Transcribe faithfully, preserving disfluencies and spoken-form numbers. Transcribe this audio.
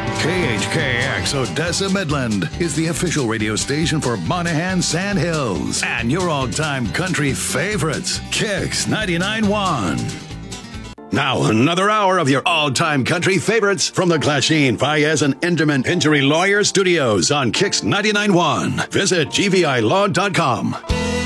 K H K X Odessa Midland is the official radio station for Monaghan Sand Hills and your all-time country favorites, Kicks ninety-nine point one. Now, another hour of your all-time country favorites from the Glasheen, Fayez, and Inderman Injury Lawyer Studios on Kicks ninety-nine point one. Visit G V I law dot com.